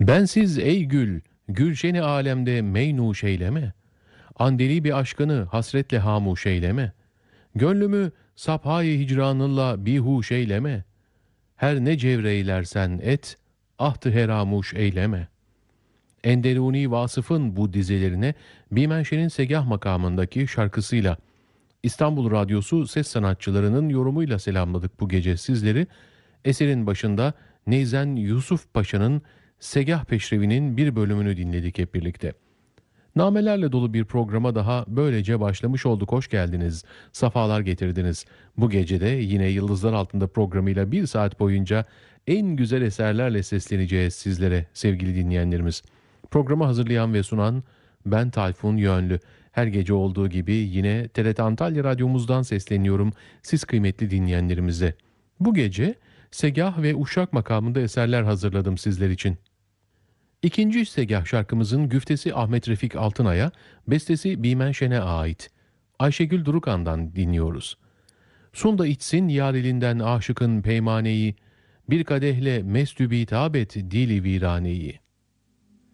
Bensiz ey gül, gülşeni alemde meynuş eyleme. Andeli bir aşkını hasretle hamuş eyleme. Gönlümü saphayi hicranınla bihuş eyleme. Her ne cevreylersen et, ahtı heramuş eyleme. Enderuni Vasıf'ın bu dizelerine Bimenşe'nin Segah makamındaki şarkısıyla İstanbul Radyosu ses sanatçılarının yorumuyla selamladık bu gece sizleri. Eserin başında Neyzen Yusuf Paşa'nın Segah Peşrevi'nin bir bölümünü dinledik hep birlikte. Namelerle dolu bir programa daha böylece başlamış olduk. Hoş geldiniz, safalar getirdiniz. Bu gecede yine Yıldızlar Altında programıyla bir saat boyunca en güzel eserlerle sesleneceğiz sizlere sevgili dinleyenlerimiz. Programı hazırlayan ve sunan ben Tayfun Yönlü. Her gece olduğu gibi yine TRT Antalya Radyomuzdan sesleniyorum siz kıymetli dinleyenlerimize. Bu gece Segah ve Uşak makamında eserler hazırladım sizler için. İkinci Segah şarkımızın güftesi Ahmet Refik Altınay'a, bestesi Bimenşen'e ait. Ayşegül Durukan'dan dinliyoruz. Sun da içsin yar elinden aşıkın peymaneyi, bir kadehle mestübi tabet dili viraneyi.